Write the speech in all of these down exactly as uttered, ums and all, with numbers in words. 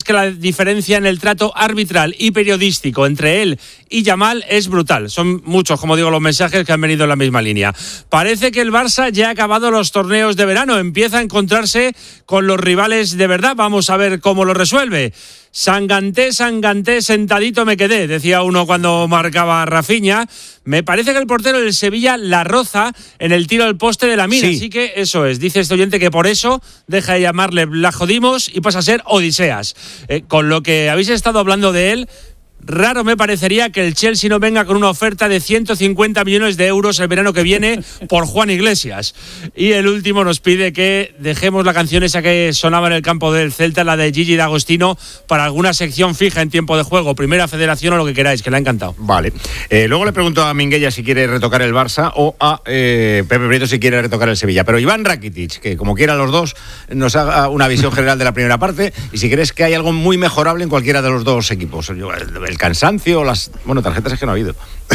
que la diferencia en el trato arbitral y periodístico entre él y Yamal es brutal. Son muchos, como digo, los mensajes que han venido en la misma línea. Parece que el Barça ya ha acabado los torneos de verano, empieza a encontrarse con los rivales de verdad. Vamos a ver cómo lo resuelve. Sanganté, Sanganté, sentadito me quedé, decía uno cuando marcaba Rafinha. Me parece que el portero del Sevilla la roza en el tiro al poste de la mira, sí. Así que eso es, dice este oyente que por eso deja de llamarle La Jodimos y pasa a ser Odiseas. Eh, con lo que habéis estado hablando de él, raro me parecería que el Chelsea no venga con una oferta de ciento cincuenta millones de euros el verano que viene por Juan Iglesias. Y el último nos pide que dejemos la canción esa que sonaba en el campo del Celta, la de Gigi D'Agostino, para alguna sección fija en tiempo de juego, Primera Federación o lo que queráis, que le ha encantado. Vale. Eh, luego le pregunto a Minguella si quiere retocar el Barça o a eh, Pepe Prieto si quiere retocar el Sevilla. Pero Iván Rakitic, que como quiera los dos, nos haga una visión general de la primera parte y si crees que hay algo muy mejorable en cualquiera de los dos equipos. Yo, el cansancio, las bueno tarjetas es que no ha habido.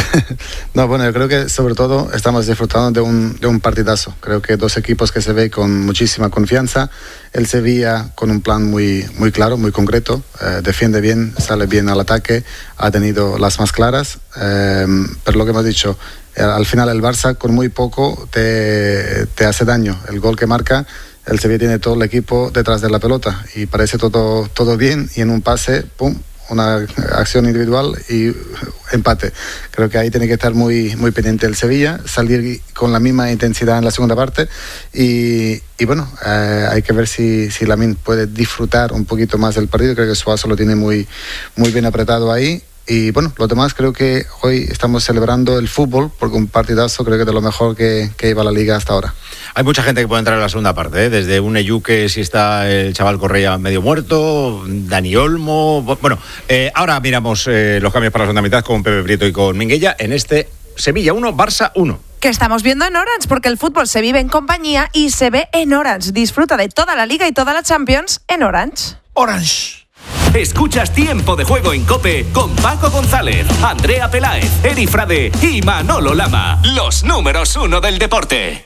No, bueno, yo creo que sobre todo estamos disfrutando de un, de un partidazo. Creo que dos equipos que se ve con muchísima confianza. El Sevilla con un plan muy, muy claro, muy concreto. Eh, defiende bien, sale bien al ataque, ha tenido las más claras. Eh, pero lo que hemos dicho, eh, al final el Barça con muy poco te, te hace daño. El gol que marca, el Sevilla tiene todo el equipo detrás de la pelota y parece todo, todo bien y en un pase, pum, una acción individual y empate. Creo que ahí tiene que estar muy, muy pendiente el Sevilla, salir con la misma intensidad en la segunda parte y, y bueno, eh, hay que ver si, si Lamine puede disfrutar un poquito más del partido. Creo que Suazo lo tiene muy, muy bien apretado ahí. Y bueno, los demás creo que hoy estamos celebrando el fútbol porque un partidazo creo que es de lo mejor que, que iba la Liga hasta ahora. Hay mucha gente que puede entrar en la segunda parte, ¿eh? Desde un Eyuque, si está el chaval Correa medio muerto, Dani Olmo. Bueno, eh, ahora miramos eh, los cambios para la segunda mitad con Pepe Prieto y con Minguella en este Sevilla uno, Barça uno. Que estamos viendo en Orange, porque el fútbol se vive en compañía y se ve en Orange. Disfruta de toda la Liga y toda la Champions en Orange. Orange. Escuchas Tiempo de Juego en COPE con Paco González, Andrea Peláez, Eri Frade y Manolo Lama. Los números uno del deporte.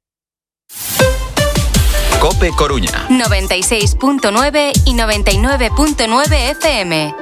COPE Coruña. noventa y seis punto nueve y noventa y nueve punto nueve F M.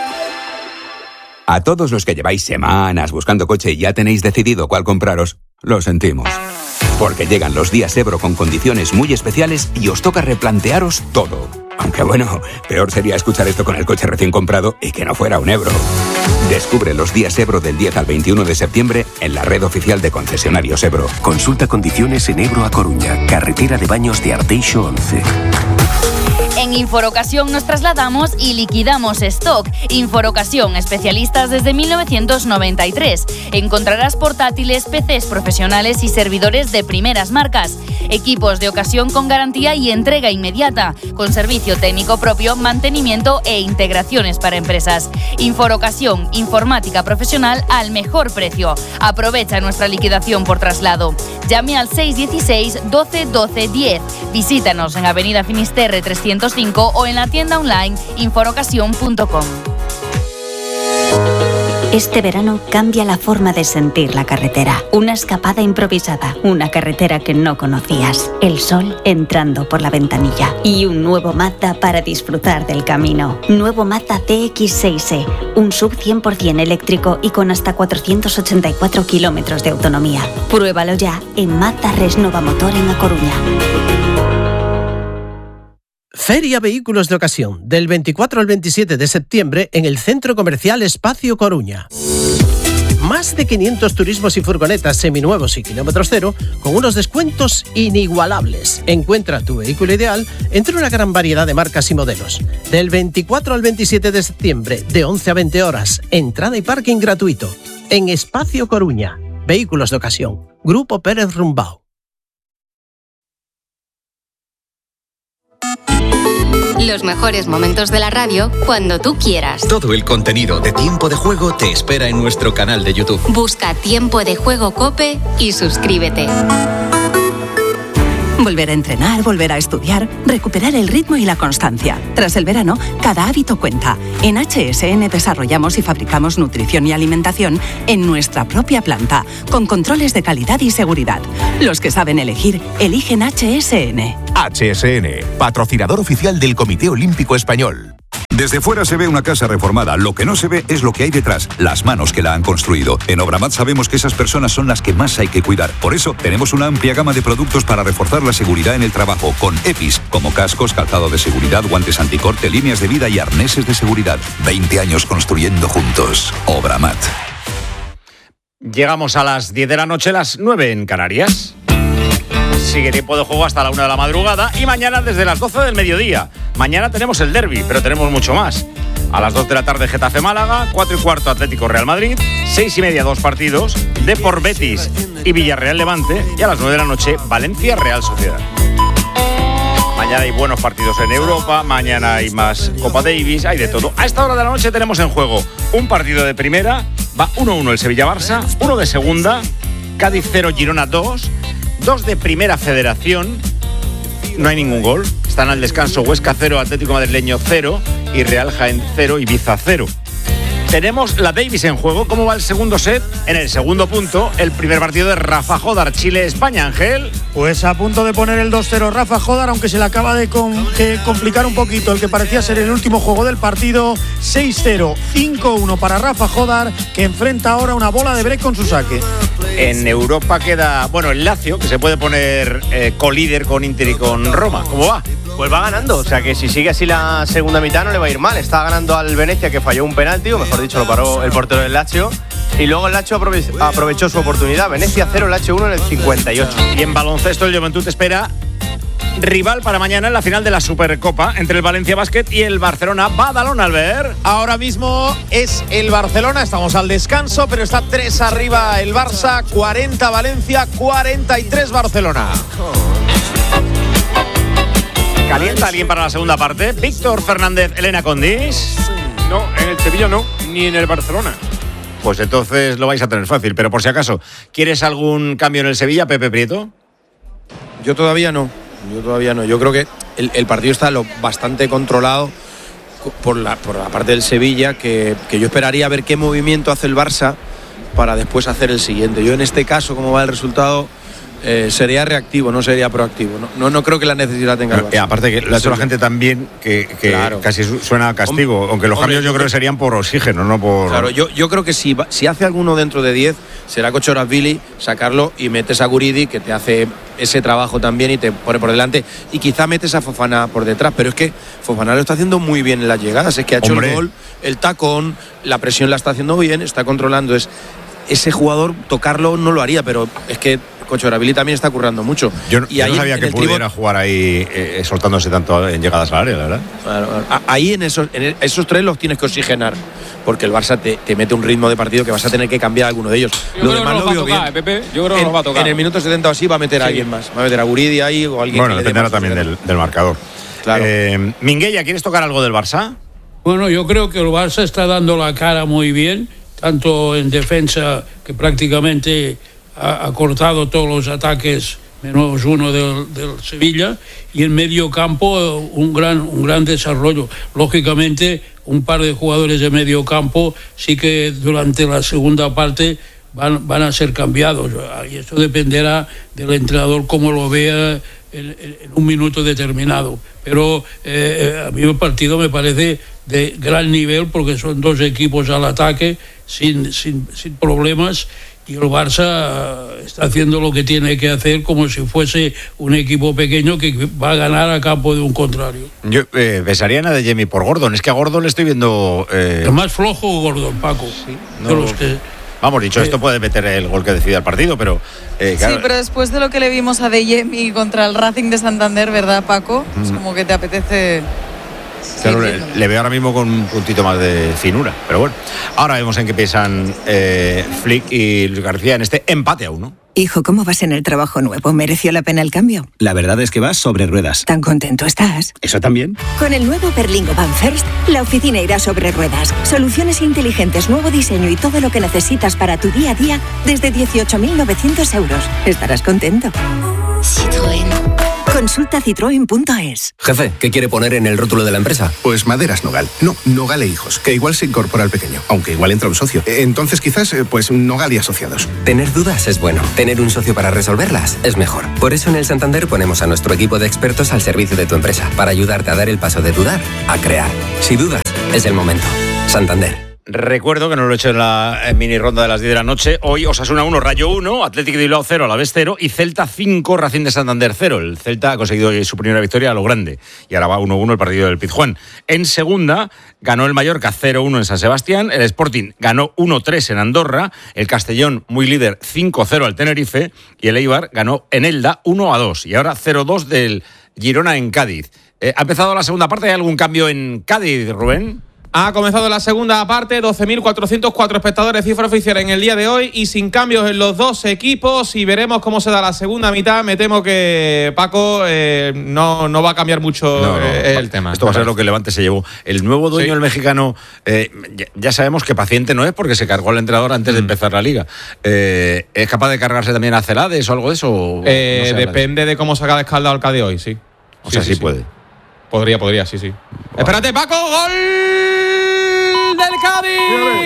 A todos los que lleváis semanas buscando coche y ya tenéis decidido cuál compraros, lo sentimos. Porque llegan los días Ebro con condiciones muy especiales y os toca replantearos todo. Aunque bueno, peor sería escuchar esto con el coche recién comprado y que no fuera un Ebro. Descubre los días Ebro del diez al veintiuno de septiembre en la red oficial de concesionarios Ebro. Consulta condiciones en Ebro a Coruña, carretera de Baños de Arteixo once. En Inforocasión nos trasladamos y liquidamos stock. Inforocasión, especialistas desde mil novecientos noventa y tres. Encontrarás portátiles, P Cs profesionales y servidores de primeras marcas. Equipos de ocasión con garantía y entrega inmediata, con servicio técnico propio, mantenimiento e integraciones para empresas. Inforocasión, informática profesional al mejor precio. Aprovecha nuestra liquidación por traslado. Llame al seis uno seis, doce, doce, diez. Visítanos en Avenida Finisterre trescientos cinco o en la tienda online inforocasión punto com. Este verano cambia la forma de sentir la carretera. Una escapada improvisada, una carretera que no conocías, el sol entrando por la ventanilla y un nuevo Mazda para disfrutar del camino. Nuevo Mazda C X seis E, un sub cien por ciento eléctrico y con hasta cuatrocientos ochenta y cuatro kilómetros de autonomía. Pruébalo ya en Mazda Resnova Motor en A Coruña. Feria Vehículos de Ocasión, del veinticuatro al veintisiete de septiembre en el Centro Comercial Espacio Coruña. Más de quinientos turismos y furgonetas seminuevos y kilómetros cero con unos descuentos inigualables. Encuentra tu vehículo ideal entre una gran variedad de marcas y modelos. Del veinticuatro al veintisiete de septiembre, de once a veinte horas, entrada y parking gratuito. En Espacio Coruña, Vehículos de Ocasión, Grupo Pérez Rumbao. Los mejores momentos de la radio cuando tú quieras. Todo el contenido de Tiempo de Juego te espera en nuestro canal de YouTube. Busca Tiempo de Juego COPE y suscríbete. Volver a entrenar, volver a estudiar, recuperar el ritmo y la constancia. Tras el verano, cada hábito cuenta. En H S N desarrollamos y fabricamos nutrición y alimentación en nuestra propia planta, con controles de calidad y seguridad. Los que saben elegir, eligen H S N. H S N, patrocinador oficial del Comité Olímpico Español. Desde fuera se ve una casa reformada, lo que no se ve es lo que hay detrás, las manos que la han construido. En Obramat sabemos que esas personas son las que más hay que cuidar. Por eso tenemos una amplia gama de productos para reforzar la seguridad en el trabajo, con EPIs, como cascos, calzado de seguridad, guantes anticorte, líneas de vida y arneses de seguridad. veinte años construyendo juntos. Obramat. Llegamos a las diez de la noche, las nueve en Canarias. Sigue tiempo de juego hasta la una de la madrugada y mañana desde las doce del mediodía. Mañana tenemos el derbi, pero tenemos mucho más. A las dos de la tarde Getafe Málaga, cuatro y cuarto Atlético Real Madrid, seis y media dos partidos, Depor Betis y Villarreal Levante, y a las nueve de la noche Valencia Real Sociedad. Mañana hay buenos partidos en Europa, mañana hay más Copa Davis, hay de todo. A esta hora de la noche tenemos en juego un partido de primera, va uno uno el Sevilla-Barça, uno de segunda, Cádiz cero, Girona dos, dos de Primera Federación, no hay ningún gol, están al descanso Huesca cero, Atlético Madrileño cero y Real Jaén cero, Ibiza cero. Tenemos la Davis en juego. ¿Cómo va el segundo set? En el segundo punto, el primer partido de Rafa Jodar, Chile-España, Ángel. Pues a punto de poner el dos cero Rafa Jodar, aunque se le acaba de, con, de complicar un poquito el que parecía ser el último juego del partido. seis cero, cinco uno para Rafa Jodar, que enfrenta ahora una bola de break con su saque. En Europa queda, bueno, el Lazio, que se puede poner eh, colíder con Inter y con Roma. ¿Cómo va? Pues va ganando, o sea que si sigue así la segunda mitad no le va a ir mal. Está ganando al Venecia, que falló un penalti, o mejor dicho lo paró el portero del Lazio, y luego el Lazio aprove- aprovechó su oportunidad. Venecia cero, Lazio uno en el cincuenta y ocho. Y en baloncesto el Juventud espera rival para mañana en la final de la Supercopa entre el Valencia Basket y el Barcelona Badalona, Albert. Ahora mismo es el Barcelona, estamos al descanso, pero está tres arriba el Barça, cuarenta Valencia, cuarenta y tres Barcelona. ¿Calienta alguien para la segunda parte? Víctor Fernández, Elena Condis. No, en el Sevilla no, ni en el Barcelona. Pues entonces lo vais a tener fácil, pero por si acaso, ¿quieres algún cambio en el Sevilla, Pepe Prieto? Yo todavía no, yo todavía no. Yo creo que el, el partido está lo bastante controlado por la, por la parte del Sevilla, que, que yo esperaría ver qué movimiento hace el Barça para después hacer el siguiente. Yo en este caso, como va el resultado, Eh, sería reactivo, no sería proactivo. No, no, no creo que la necesidad tenga el Barça. Eh, aparte que lo ha hecho la gente también, que, que claro. Casi suena a castigo, Hom- aunque los cambios yo creo que serían por oxígeno, no por... Claro, yo, yo creo que si, si hace alguno dentro de diez, será Kochorazvili, sacarlo y metes a Guridi, que te hace ese trabajo también y te pone por delante, y quizá metes a Fofana por detrás, pero es que Fofana lo está haciendo muy bien en las llegadas, es que ha hecho Hombre. el gol, el tacón, la presión la está haciendo bien, está controlando, es ese jugador tocarlo no lo haría, pero es que Kochorazvili también está currando mucho. Yo, y yo ahí no sabía en, que en pudiera tribón, jugar ahí eh, soltándose tanto en llegadas al área, la verdad. Claro, ahí en esos, en esos tres los tienes que oxigenar, porque el Barça te, te mete un ritmo de partido que vas a tener que cambiar alguno de ellos. Yo lo creo demás que no lo va veo a tocar, bien. eh, Pepe. Yo creo que en, no va a tocar. En el minuto setenta o así va a meter a sí. alguien más. Va a meter a Guridi ahí o alguien bueno, que le dependerá dé también del, del marcador. Claro. Eh, Minguella, ¿quieres tocar algo del Barça? Bueno, yo creo que el Barça está dando la cara muy bien, tanto en defensa, que prácticamente ha, ha cortado todos los ataques menos uno del, del Sevilla, y en medio campo un gran, un gran desarrollo. Lógicamente, un par de jugadores de medio campo sí que durante la segunda parte van, van a ser cambiados, y eso dependerá del entrenador cómo lo vea en, en un minuto determinado. Pero eh, a mí el partido me parece de gran nivel, porque son dos equipos al ataque sin, sin, sin problemas, y el Barça está haciendo lo que tiene que hacer como si fuese un equipo pequeño que va a ganar a campo de un contrario. Yo eh, besaría a de Jimmy por Gordon. Es que a Gordon le estoy viendo... Eh... El más flojo Gordon, Paco. Sí, no, de los que... Vamos, dicho, esto puede meter el gol que decida el partido, pero... Eh, claro. Sí, pero después de lo que le vimos a De Jemi contra el Racing de Santander, ¿verdad, Paco? Mm. Es como que te apetece... Claro, le, le veo ahora mismo con un puntito más de finura, pero bueno. Ahora vemos en qué piensan eh, Flick y Luis García en este empate a uno. Hijo, ¿cómo vas en el trabajo nuevo? ¿Mereció la pena el cambio? La verdad es que vas sobre ruedas. ¿Tan contento estás? ¿Eso también? Con el nuevo Berlingo Van First, la oficina irá sobre ruedas. Soluciones inteligentes, nuevo diseño y todo lo que necesitas para tu día a día desde dieciocho mil novecientos euros. Estarás contento. Citroën. Consulta citroen punto es. Jefe, ¿qué quiere poner en el rótulo de la empresa? Pues Maderas Nogal. No, Nogal e Hijos, que igual se incorpora al pequeño, aunque igual entra un socio. Entonces quizás, pues Nogal y Asociados. Tener dudas es bueno. Tener un socio para resolverlas es mejor. Por eso en el Santander ponemos a nuestro equipo de expertos al servicio de tu empresa, para ayudarte a dar el paso de dudar a crear. Si dudas, Es el momento. Santander. Recuerdo que no lo he hecho en la mini ronda de las diez de la noche. Hoy Osasuna uno, Rayo uno, Atlético de Bilbao cero, Alavés cero y Celta cinco, Racing de Santander cero. El Celta ha conseguido su primera victoria a lo grande y ahora va uno uno el partido del Pizjuán. En segunda ganó el Mallorca cero uno en San Sebastián, el Sporting ganó uno tres en Andorra, el Castellón, muy líder, cinco cero al Tenerife y el Eibar ganó en Elda uno a dos y ahora cero dos del Girona en Cádiz. Eh, ¿Ha empezado la segunda parte? ¿Hay algún cambio en Cádiz, Rubén? Ha comenzado la segunda parte, doce mil cuatrocientos cuatro espectadores, cifra oficial en el día de hoy y sin cambios en los dos equipos y veremos cómo se da la segunda mitad. Me temo que Paco eh, no, no va a cambiar mucho no, no, eh, el tema. Esto va a ser lo que Levante se llevó. El nuevo dueño, sí. el mexicano, eh, ya, ya sabemos que paciente no es porque se cargó al entrenador antes mm. de empezar la liga. Eh, ¿Es capaz de cargarse también a Celades o algo de eso? Eh, no depende de, de cómo saca de escalda el Cádiz hoy, sí. O sea, sí, sí, sí puede. Podría, podría, sí, sí. Vale. Espérate, Paco, gol del Cádiz.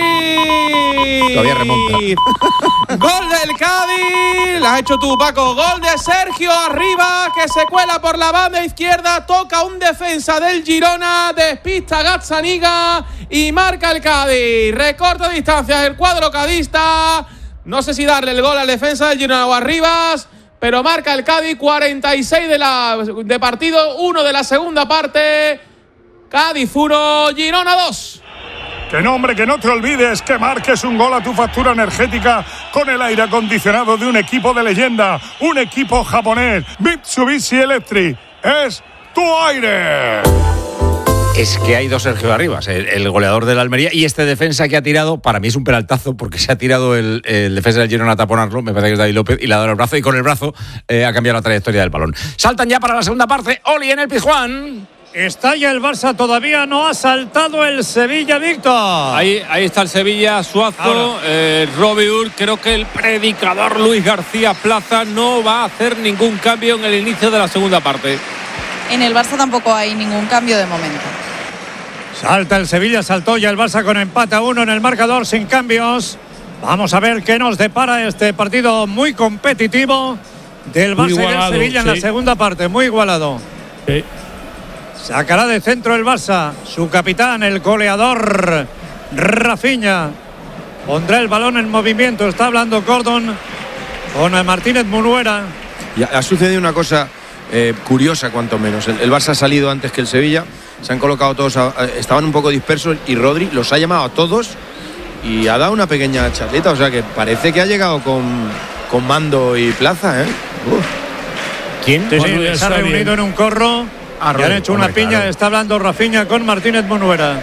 Todavía remonta. Gol del Cádiz. Lo has hecho tú, Paco. Gol de Sergio Arriba, que se cuela por la banda izquierda, toca un defensa del Girona, despista Gazzaniga y marca el Cádiz. Recorta distancias el cuadro cadista. No sé si darle el gol al defensa del Girona o Arribas, pero marca el Cádiz. Cuarenta y seis de, la, de partido, uno de la segunda parte. Cádiz uno, Girona dos. Que no, hombre, que no te olvides que marques un gol a tu factura energética con el aire acondicionado de un equipo de leyenda, un equipo japonés. Mitsubishi Electric es tu aire. Es que hay dos Sergio Arribas, el, el goleador del Almería y este defensa que ha tirado, para mí es un penaltazo porque se ha tirado el, el defensa del Girona a taponarlo, me parece que es David López, y le ha dado el brazo y con el brazo eh, ha cambiado la trayectoria del balón. Saltan ya para la segunda parte, Oli en el Pizjuán. Está ya el Barça, todavía no ha saltado el Sevilla, Víctor. Ahí, ahí está el Sevilla, Suazo, eh, Robiur. Creo que el predicador Luis García Plaza no va a hacer ningún cambio en el inicio de la segunda parte. En el Barça tampoco hay ningún cambio de momento. Salta el Sevilla, saltó ya el Barça con empate a uno en el marcador sin cambios. Vamos a ver qué nos depara este partido muy competitivo del Barça igualado, y del Sevilla sí. en la segunda parte, muy igualado. Sí. Sacará de centro el Barça, su capitán, el goleador Rafinha. Pondrá el balón en movimiento, está hablando Gordon con Martínez Munuera. Y ha sucedido una cosa eh, curiosa, cuanto menos. El, el Barça ha salido antes que el Sevilla, se han colocado todos, a, a, estaban un poco dispersos y Rodri los ha llamado a todos y ha dado una pequeña charleta, o sea que parece que ha llegado con, con mando y plaza, ¿eh? Uf. ¿Quién? Sí, sí, se ha reunido bien en un corro. Ah, y han hecho una hombre, piña, claro. Está hablando Rafinha con Martínez Munuera.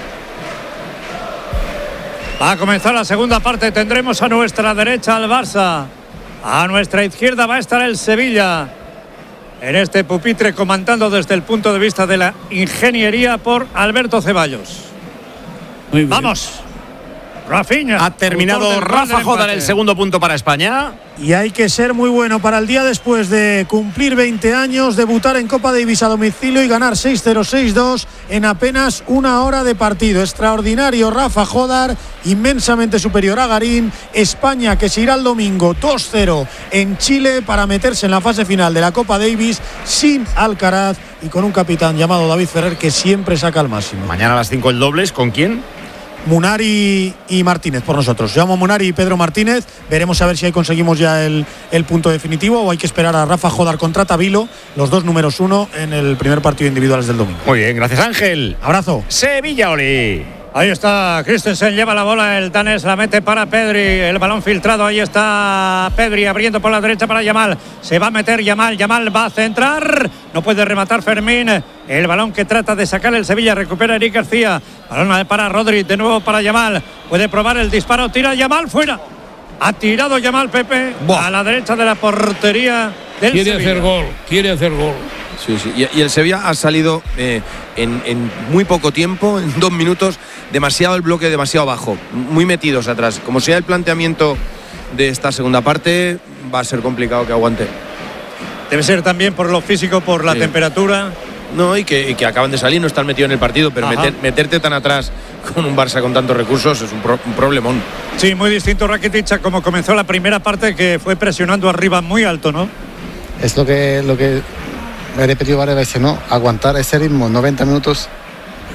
Va a comenzar la segunda parte, tendremos a nuestra derecha al Barça, a nuestra izquierda va a estar el Sevilla, en este pupitre comandando desde el punto de vista de la ingeniería por Alberto Ceballos. Muy bien. Vamos, Rafinha. Ha terminado Rafa Jodar el segundo punto para España. Y hay que ser muy bueno para el día después de cumplir veinte años, debutar en Copa Davis a domicilio y ganar seis cero seis dos en apenas una hora de partido. Extraordinario Rafa Jodar, inmensamente superior a Garín. España que se irá el domingo dos cero en Chile para meterse en la fase final de la Copa Davis sin Alcaraz y con un capitán llamado David Ferrer que siempre saca el máximo. Mañana a las cinco el dobles, ¿con quién? Munari y Martínez por nosotros. Llamo Munari y Pedro Martínez. Veremos a ver si ahí conseguimos ya el, el punto definitivo o hay que esperar a Rafa Jodar contra Tabilo, los dos números uno en el primer partido individuales del domingo. Muy bien, gracias Ángel. Abrazo. Sevilla, Oli. Ahí está Christensen, lleva la bola, el danés la mete para Pedri, el balón filtrado, ahí está Pedri abriendo por la derecha para Yamal, se va a meter Yamal, Yamal va a centrar, no puede rematar Fermín, el balón que trata de sacar el Sevilla, recupera Eric García, balón para Rodri, de nuevo para Yamal, puede probar el disparo, tira Yamal, fuera, ha tirado Yamal Pepe, Buah. a la derecha de la portería del quiere Sevilla. hacer gol, quiere hacer gol. Sí, sí. Y, y el Sevilla ha salido eh, en, en muy poco tiempo, en dos minutos, demasiado el bloque, demasiado bajo, muy metidos atrás. Como sea el planteamiento de esta segunda parte, va a ser complicado que aguante. Debe ser también por lo físico, por la sí. temperatura. No, y que, y que acaban de salir, no están metidos en el partido, pero meter, meterte tan atrás con un Barça con tantos recursos es un, pro, un problemón. Sí, muy distinto Rakitic a como comenzó la primera parte, que fue presionando arriba muy alto, ¿no? Es lo que... Lo que... he repetido varias veces, ¿no? Aguantar ese ritmo noventa minutos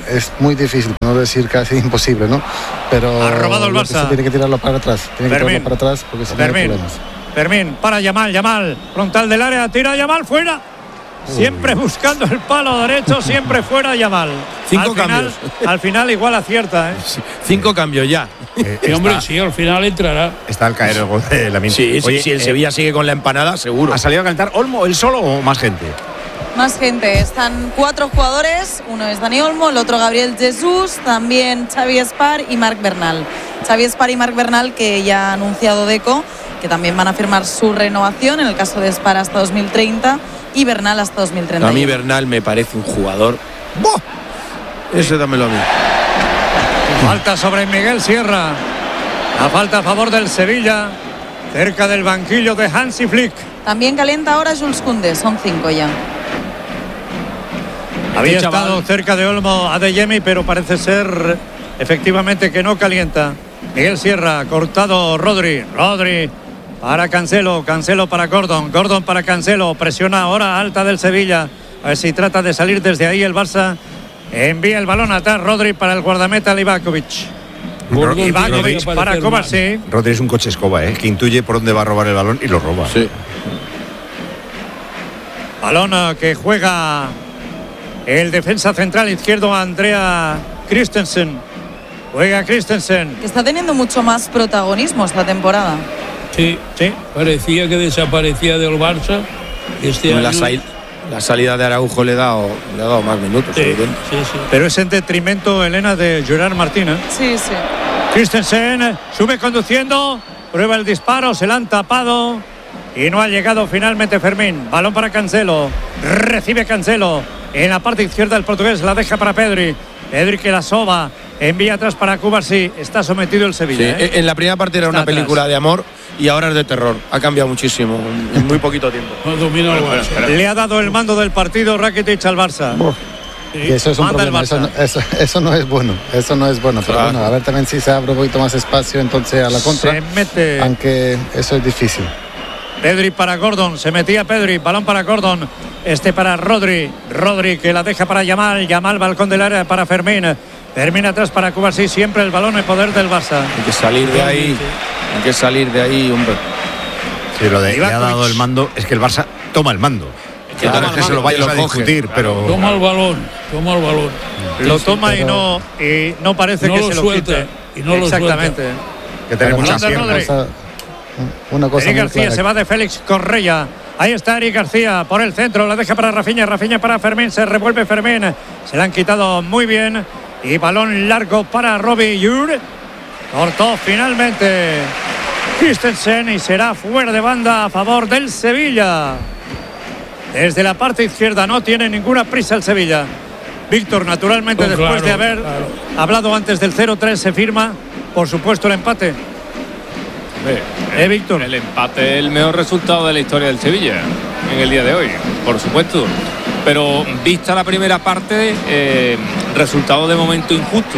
es muy difícil, no decir casi imposible, ¿no? Pero ha robado el lo que Barça. se tiene que tirarlo para atrás, tiene que Fermín. tirarlo para atrás porque si no hay Fermín. problemas. Fermín, para Yamal, Yamal, frontal del área, tira Yamal fuera. Siempre buscando el palo derecho, siempre fuera Yamal. Cinco al final, cambios. Al final igual acierta, ¿eh? Cinco cambios ya. Eh, sí, hombre, sí, al final entrará. Está al caer el gol de Lamine. Sí, sí, Oye, si el eh, Sevilla sigue con la empanada, seguro. ¿Ha salido a calentar Olmo él solo o más gente? Más gente, están cuatro jugadores, uno es Dani Olmo, el otro Gabriel Jesús, también Xavi Espar y Marc Bernal. Xavi Espar y Marc Bernal, que ya ha anunciado Deco, que también van a firmar su renovación, en el caso de Espar hasta dos mil treinta y Bernal hasta dos mil treinta. A mí Bernal me parece un jugador. ¡Buah! Ese dámelo a mí. Falta sobre Miguel Sierra. La falta a favor del Sevilla, cerca del banquillo de Hansi Flick. También calienta ahora Jules Koundé, son cinco ya. Había Este chaval. estado cerca de Olmo Adeyemi, pero parece ser efectivamente que no calienta. Miguel Sierra, cortado Rodri. Rodri para Cancelo, Cancelo para Gordon, Gordon para Cancelo. Presiona ahora alta del Sevilla. A ver si trata de salir desde ahí el Barça. Envía el balón atrás Rodri para el guardameta Livakovic. Gordon Livakovic tiene que para parecer Kovacic. Rodri es un coche escoba, ¿eh? Que intuye por dónde va a robar el balón y lo roba. Sí. Balón eh, que juega el defensa central izquierdo Andrea Christensen. Juega Christensen. Que está teniendo mucho más protagonismo esta temporada. Sí, sí. Parecía que desaparecía del Barça. Este la, año... sal, la salida de Araujo le ha dado, le ha dado más minutos. Sí, sí, sí. Pero es en detrimento, Elena, de Gerard Martín. ¿eh? Sí, sí. Christensen sube conduciendo, prueba el disparo, se la han tapado y no ha llegado finalmente Fermín. Balón para Cancelo, recibe Cancelo en la parte izquierda del portugués, la deja para Pedri. Pedri que la soba, envía atrás para Cubarsí. Está sometido el Sevilla. Sí, ¿eh? En la primera parte era Está una atrás. película de amor y ahora es de terror. Ha cambiado muchísimo en muy poquito tiempo. No domina el Barça. Le ha dado el mando del partido Rakitic al Barça. Sí, Y eso es un manda el problema, eso, Barça. no- eso, eso no es bueno, eso no es bueno, pero Claro. bueno, a ver también si se abre un poquito más espacio entonces a la contra, Se mete aunque eso es difícil. Pedri para Gordon, se metía Pedri, balón para Gordon, este para Rodri, Rodri que la deja para Yamal, Yamal balcón del área para Fermín, Fermín atrás para Cubarsí, siempre el balón en poder del Barça. Hay que salir de ahí, hay que salir de ahí, hombre. Sí, lo de le ha Livakovic. dado el mando es que el Barça toma el mando. Que Claro, toma es el que se mando lo vayas y lo a coge. discutir, pero Toma el balón, toma el balón. Lo Sí, toma sí, y no y no parece No que lo se lo suelta, quite. y no lo Exactamente. que tenemos Pero Blanda una Rodri. cosa, una cosa Eric muy García clara. se va de Félix Correia. Ahí está Eric García por el centro, la deja para Rafinha, Rafinha para Fermín, se revuelve Fermín, se la han quitado muy bien y balón largo para Robbie Yur. Cortó finalmente Christensen y será fuera de banda a favor del Sevilla. Desde la parte izquierda no tiene ninguna prisa el Sevilla. Víctor, naturalmente, Oh, después claro, de haber claro. hablado antes del cero tres, se firma, por supuesto, el empate. ¿Eh, Víctor? El empate es el mejor resultado de la historia del Sevilla en el día de hoy, por supuesto. Pero vista la primera parte, eh, resultado de momento injusto.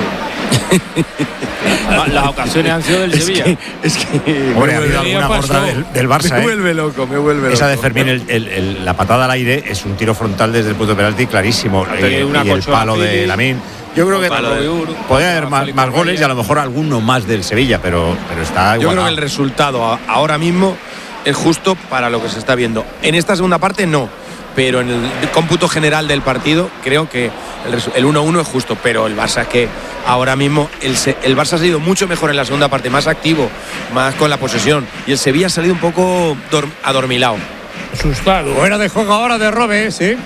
La- Las ocasiones han sido del Es Sevilla. que, es que hombre, ha me habido vuelve, alguna gorda del, del Barça. me ¿eh? vuelve loco, me vuelve loco. Esa de Fermín, el- el- el- la patada al aire es un tiro frontal desde el punto de penalti clarísimo. Ha tenido Eh, una y el colchona palo de Fili, Lamine. Yo creo que palo de Ur, podría haber más, Félix más goles Correia. y a lo mejor alguno más del Sevilla, pero, pero está Yo igualado. creo que el resultado a- ahora mismo es justo para lo que se está viendo. En esta segunda parte no, pero en el cómputo general del partido creo que el resu- el uno uno es justo, pero el Barça es que ahora mismo el, Se- el Barça ha salido mucho mejor en la segunda parte, más activo, más con la posesión, y el Sevilla ha salido un poco dor- adormilado. Asustado. Fuera de juego ahora de Robe, sí.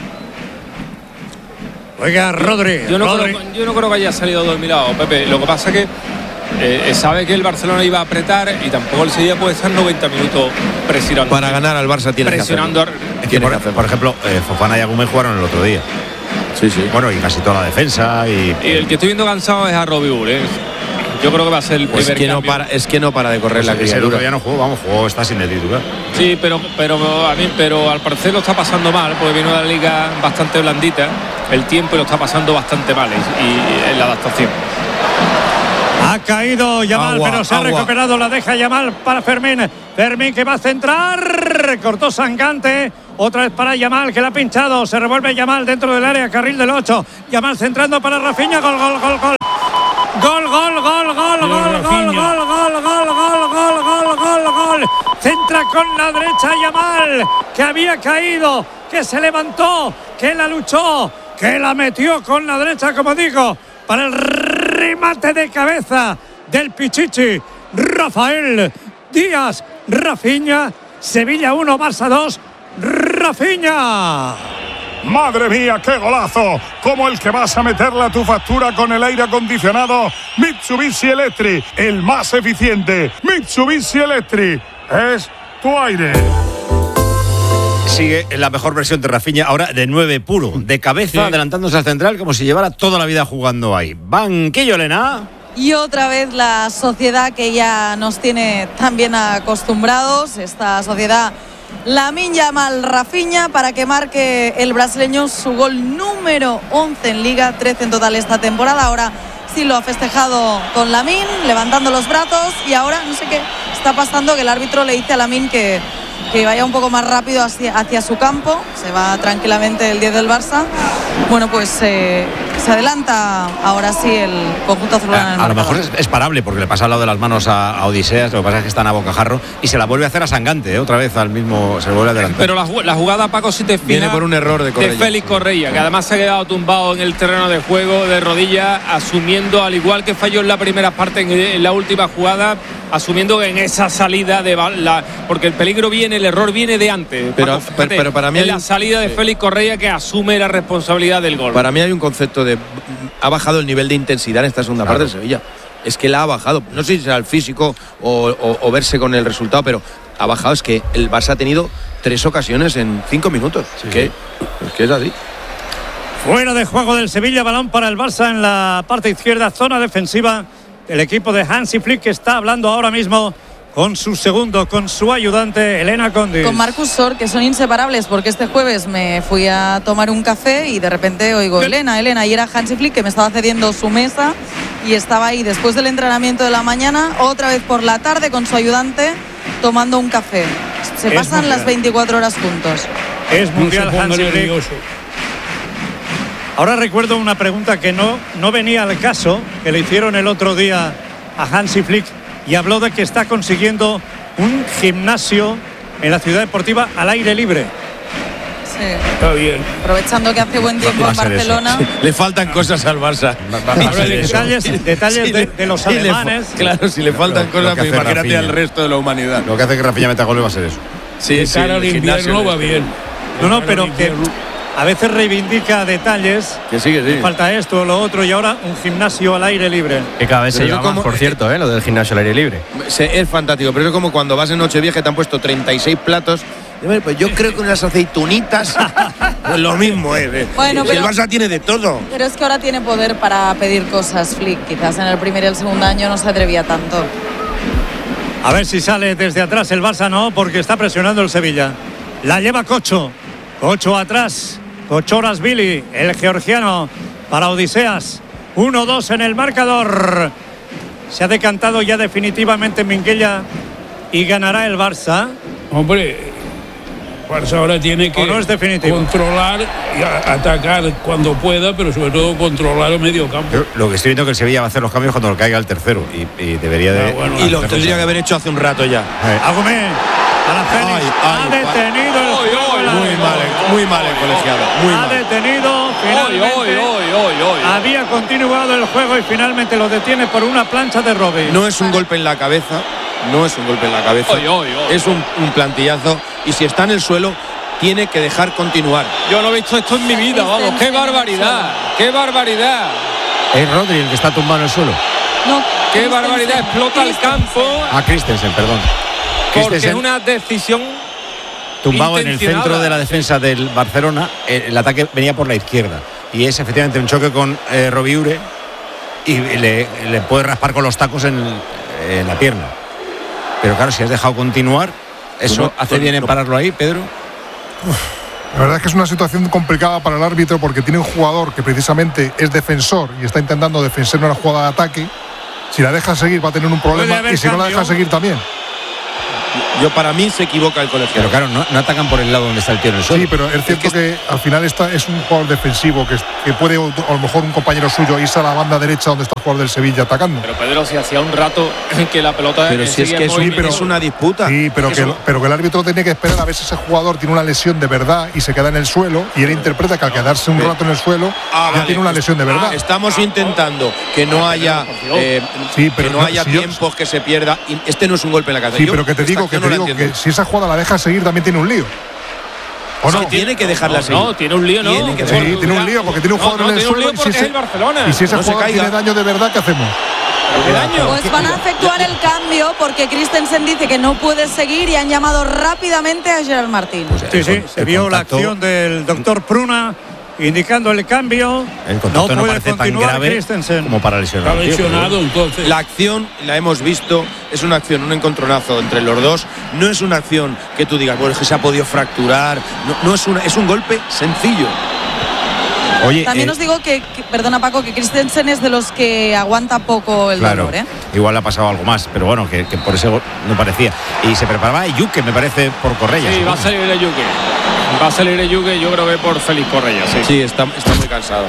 Oiga, Rodri. Yo no, Rodri. creo, yo no creo que haya salido dormilado, Pepe. Lo que pasa es que eh, sabe que el Barcelona iba a apretar y tampoco el Sevilla puede estar noventa minutos presionando. Para ganar al Barça tiene presionando que hacerlo. a- Es que, Tiene por, que hacerlo. por ejemplo, eh, Fofana y Agümen jugaron el otro día. Sí, sí. Bueno, y casi toda la defensa. Y, Y el que estoy viendo cansado es a Robbie Ur, ¿eh? Yo creo que va a ser el Pues primer que no cambio. para, es que no para de correr pues la ese el otro criatura. día no jugó, vamos, jugó, está sin el titular. Sí, pero, pero a mí, pero al parecer lo está pasando mal, porque vino de la liga bastante blandita, el tiempo y lo está pasando bastante mal y, y en la adaptación. Ha caído Yamal, Agua, pero se ha agua. recuperado. La deja Yamal para Fermín. Fermín que va a centrar. Cortó Sangante. Otra vez para Yamal, que la ha pinchado. Se revuelve Yamal dentro del área, carril del ocho. Yamal centrando para Rafinha. Gol, gol, gol, gol. Gol, gol, gol, gol, gol, gol, gol, gol, gol, gol, gol, gol, gol, gol. Centra con la derecha Yamal, que había caído, que se levantó, que la luchó, que la metió con la derecha, como digo, para el remate de cabeza del Pichichi. Rafael Díaz, Rafinha, Sevilla uno, Barça dos, Rafinha. ¡Madre mía, qué golazo! Como el que vas a meterle a tu factura con el aire acondicionado Mitsubishi Electric, el más eficiente. Mitsubishi Electric es tu aire. Sigue en la mejor versión de Rafinha, ahora de nueve puro, de cabeza, sí, adelantándose al central como si llevara toda la vida jugando ahí. Banquillo, Elena. Y otra vez la sociedad que ya nos tiene tan bien acostumbrados, esta sociedad Lamine Yamal, Rafinha, para que marque el brasileño su gol número once en Liga, trece en total esta temporada. Ahora sí lo ha festejado con Lamine, levantando los brazos, y ahora no sé qué está pasando, que el árbitro le dice a Lamine que, que vaya un poco más rápido hacia, hacia su campo. Se va tranquilamente el diez del Barça. Bueno, pues eh, se adelanta ahora sí el conjunto azulgrana. A, a lo mejor es, es parable porque le pasa al lado de las manos a, a Odiseas, lo que pasa es que están a bocajarro y se la vuelve a hacer a Sangante, ¿eh? Otra vez al mismo, se le vuelve a adelantar. Pero la, la jugada, Paco, si te fijas, viene por un error de Correia, de Félix Correia, que además se ha quedado tumbado en el terreno de juego de rodillas, asumiendo, al igual que falló en la primera parte, en, en la última jugada, asumiendo que en esa salida de la, porque el peligro viene, el error viene de antes. Pero, Paco, fíjate, pero, pero para mí en hay, la salida de sí. Félix Correia, que asume la responsabilidad del gol. Para mí hay un concepto de ha bajado el nivel de intensidad en esta segunda claro. parte de Sevilla. Es que la ha bajado. No sé si será el físico o, o, o verse con el resultado, pero ha bajado. Es que el Barça ha tenido tres ocasiones en cinco minutos. Sí. Que, es que es así. Fuera de juego del Sevilla, balón para el Barça en la parte izquierda, zona defensiva del equipo de Hansi Flick, que está hablando ahora mismo con su segundo, con su ayudante Elena Condis. Con Marcus Sor, que son inseparables, porque este jueves me fui a tomar un café y de repente oigo Elena, Elena, y era Hansi Flick que me estaba cediendo su mesa y estaba ahí después del entrenamiento de la mañana, otra vez por la tarde con su ayudante tomando un café. Se es pasan mundial. Las veinticuatro horas juntos. Es mundial, no Hansi Flick. Ahora recuerdo una pregunta que no, no venía al caso, que le hicieron el otro día a Hansi Flick, y habló de que está consiguiendo un gimnasio en la ciudad deportiva al aire libre. Sí. Está bien. Aprovechando que hace buen tiempo en Barcelona. Sí. Le faltan cosas al Barça. Detalles, detalles de, de los alemanes. Sí, claro, si le faltan lo, cosas, lo imagínate Rafinha. Al resto de la humanidad. Lo que hace que Rafinha meta goles va a ser eso. Sí, de cara sí, al invierno va bien. No, no, pero que a veces reivindica detalles. Que sigue, sí. Falta esto o lo otro, y ahora un gimnasio al aire libre. Que cada vez pero se lleva como, más, por cierto, ¿eh? Lo del gimnasio al aire libre. Es fantástico, pero es como cuando vas en Nochevieja y te han puesto treinta y seis platos. Pues yo creo que unas aceitunitas pues lo mismo es. Eh. Bueno, si pero, el Barça tiene de todo. Pero es que ahora tiene poder para pedir cosas, Flick. Quizás en el primer y el segundo año no se atrevía tanto. A ver si sale desde atrás el Barça, no, porque está presionando el Sevilla. La lleva Cocho. Cocho atrás. Kochorashvili, el georgiano, para Odiseas. uno dos en el marcador. Se ha decantado ya definitivamente Minguella y ganará el Barça. Hombre, el Barça ahora tiene que no es controlar y atacar cuando pueda, pero sobre todo controlar el medio campo. Yo, lo que estoy viendo es que el Sevilla va a hacer los cambios cuando lo caiga el tercero y, y debería de... Ah, bueno, y lo tendría que haber hecho hace un rato ya. Eh. Agumé, para Félix, ay, ay, ha detenido el juego. Muy mal, muy mal el colegiado. Muy ha mal. detenido finalmente. Oy, oy, oy, oy, oy. Había continuado el juego y finalmente lo detiene por una plancha de Robbie. No es un golpe en la cabeza, no es un golpe en la cabeza. Oy, oy, oy, es un, un plantillazo y si está en el suelo tiene que dejar continuar. Yo no he visto esto en mi vida, vamos. ¡Qué barbaridad! ¡Qué barbaridad! Es Rodri el que está tumbado en el suelo. No, ¡Qué barbaridad! Explota el campo. Ah, Christensen, perdón. Porque Christensen, es una decisión tumbado en el centro de la defensa del Barcelona. El ataque venía por la izquierda y es efectivamente un choque con eh, Robiure y le, le puede raspar con los tacos en, en la pierna. Pero claro, si has dejado continuar, eso no, hace no, bien en no. pararlo ahí, Pedro. Uf, la verdad es que es una situación complicada para el árbitro porque tiene un jugador que precisamente es defensor y está intentando defender una jugada de ataque Si la deja seguir va a tener un problema y si no la deja seguir también. Yo para mí se equivoca el colegiado. Pero claro, no, no atacan por el lado donde está el tío en el suelo. Sí, pero es cierto es que, que al final está, es un jugador defensivo que, que puede, a lo mejor un compañero suyo, irse a la banda derecha donde está el jugador del Sevilla atacando. Pero Pedro, si hacía un rato que la pelota... Pero si es que es, un, pero, es una disputa. Sí, pero que, pero que el árbitro tiene que esperar a ver si ese jugador tiene una lesión de verdad y se queda en el suelo, y él interpreta que al quedarse un rato en el suelo ah, ya vale. tiene una lesión de verdad. Ah, estamos intentando que no haya, eh, sí, pero que no, no haya si tiempos yo, que se pierda. Este no es un golpe en la cabeza. Sí, yo, pero que te digo, que, te digo que si esa jugada la deja seguir también tiene un lío. ¿O no? Sí, tiene que dejarla seguir. No, tiene un lío, ¿no? Tiene, que sí, tiene un lío porque tiene un jugador no, no, en el suelo. Y si, ese, y si ese no jugador tiene daño de verdad, ¿qué hacemos? ¿Qué daño? Pues van a efectuar el cambio porque Christensen dice que no puede seguir y han llamado rápidamente a Gerard Martín. Pues sí, sí, se vio la acción del doctor Pruna indicando el cambio. El contacto no, no parece tan grave como para lesionar. Está lesionado, entonces. La acción la hemos visto, es una acción, un encontronazo entre los dos. No es una acción que tú digas, bueno, es que se ha podido fracturar. No, no es una, es un golpe sencillo. Oye, también eh, os digo que, que, perdona Paco, que Christensen es de los que aguanta poco el claro, dolor, ¿eh? Igual ha pasado algo más, pero bueno, que, que por eso no parecía. Y se preparaba Yuque, me parece, por Correia. Sí, va a salir el Yuque. Va a salir el Yuque, yo creo que por Félix Correia, sí. Sí, está, está muy cansado.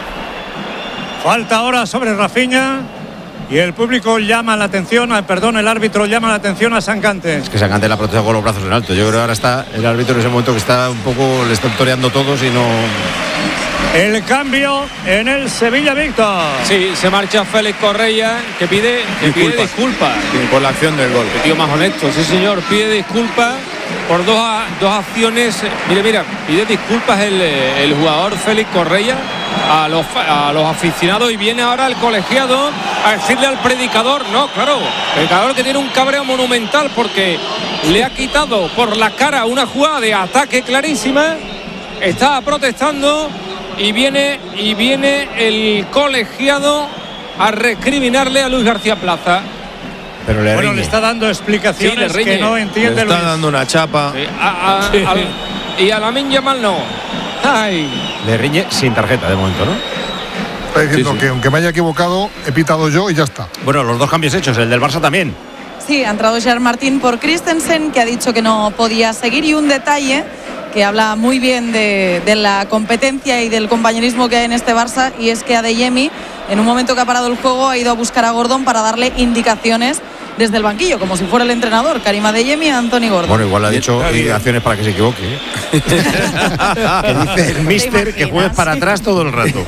Falta ahora sobre Rafinha. Y el público llama la atención, perdón, el árbitro llama la atención a Sancante. Es que Sancante la protege con los brazos en alto. Yo creo que ahora está el árbitro en ese momento que está un poco, le están toreando todos y no... El cambio en el Sevilla Víctor. Sí, se marcha Félix Correia, que pide, que pide disculpas. Sí, por la acción del gol. El tío más honesto, sí señor, pide disculpas por dos, dos acciones. Mire, mira, pide disculpas el, el jugador Félix Correia a los, a los aficionados y viene ahora el colegiado a decirle al predicador, no, claro, el predicador que tiene un cabreo monumental porque le ha quitado por la cara una jugada de ataque clarísima, está protestando y viene, y viene el colegiado a recriminarle a Luis García Plaza. Pero le bueno, le está dando explicaciones sí, que no entiende. Le está Luis. dando una chapa. Sí, a, a, sí. al, y a Lamine Yamal no. Ay. Le riñe sin tarjeta de momento, ¿no? Está diciendo sí, sí. que aunque me haya equivocado, he pitado yo y ya está. Bueno, los dos cambios hechos, el del Barça también. Sí, ha entrado Gerard Martín por Christensen, que ha dicho que no podía seguir. Y un detalle que habla muy bien de, de la competencia y del compañerismo que hay en este Barça, y es que Adeyemi, en un momento que ha parado el juego, ha ido a buscar a Gordon para darle indicaciones desde el banquillo, como si fuera el entrenador, Karim Adeyemi a Anthony Gordon. Bueno, igual le ha dicho indicaciones para que se equivoque. ¿eh? Que dice el míster que juegues para atrás todo el rato.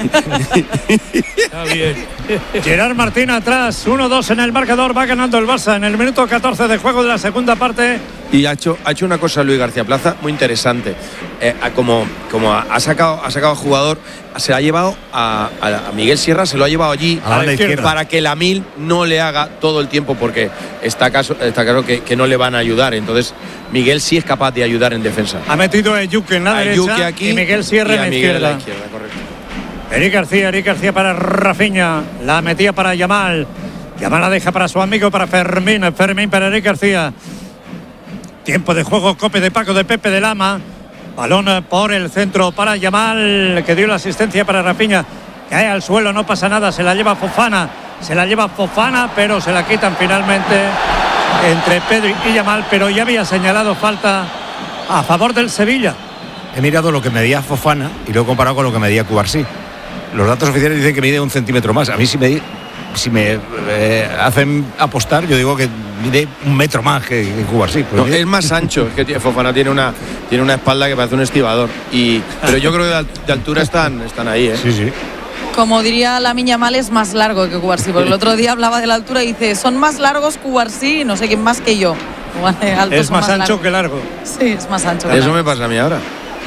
Está bien. Gerard Martín atrás, uno dos en el marcador, va ganando el Barça en el minuto catorce de juego de la segunda parte. Y ha hecho, ha hecho una cosa Luis García Plaza muy interesante. Eh, como como ha sacado ha sacado al jugador, se ha llevado a, a Miguel Sierra, se lo ha llevado allí a la izquierda para que Lamil no le haga todo el tiempo, porque está, caso, está claro que, que no le van a ayudar. Entonces Miguel sí es capaz de ayudar en defensa. Ha metido a Yuque en la a derecha aquí, y Miguel Sierra en la izquierda. la izquierda correcto. Eric García, Eric García para Rafinha, la metía para Yamal. Yamal la deja para su amigo, para Fermín, Fermín para Eric García. Tiempo de juego, cope de Paco de Pepe de Lama. Balón por el centro para Yamal, que dio la asistencia para Rafinha. Cae al suelo, no pasa nada, se la lleva Fofana. Se la lleva Fofana, pero se la quitan finalmente entre Pedri y Yamal. Pero ya había señalado falta a favor del Sevilla. He mirado lo que medía Fofana y lo he comparado con lo que medía Cubarsí. Los datos oficiales dicen que mide un centímetro más. A mí si me, si me eh, hacen apostar, yo digo que mide un metro más que, que Cubarsí. No, es más ancho, es que Fofana tiene una, tiene una espalda que parece un estibador. Y, pero yo creo que de, de altura están, están ahí, ¿eh? Sí, sí. Como diría Lamine Yamal, es más largo que Cubarsí, porque el otro día hablaba de la altura y dice, son más largos Cubarsí, no sé quién más que yo. Es más, más ancho largo. que largo. Sí, es más ancho que Eso largo. me pasa a mí ahora.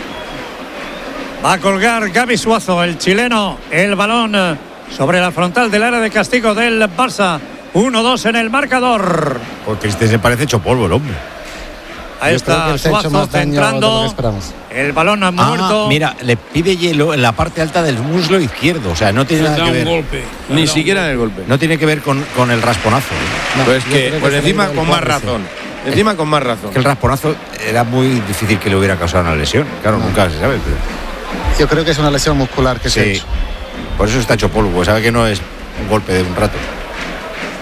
Va a colgar Gaby Suazo, el chileno, el balón sobre la frontal del área de castigo del Barça. uno dos en el marcador. Porque este se parece hecho polvo el hombre. Ahí Yo está Suazo centrando. El balón ha muerto. Ah, mira, le pide hielo en la parte alta del muslo izquierdo. O sea, no tiene Se nada que ver. Golpe. Ni siquiera en el golpe. No tiene que ver con, con el rasponazo. No, pues que, pues encima con más razón. Sí. Encima con más razón. Que el rasponazo era muy difícil que le hubiera causado una lesión. Claro, no. nunca se sabe. Pero... Yo creo que es una lesión muscular que sí. se ha hecho. Por eso está hecho polvo, sabe que no es un golpe de un rato.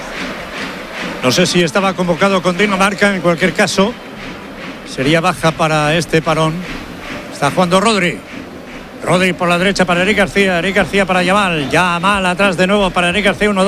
No sé si estaba convocado con Dinamarca, en cualquier caso, sería baja para este parón. Está jugando Rodri. Rodri por la derecha para Eric García, Eric García para Yamal. Yamal atrás de nuevo para Eric García, uno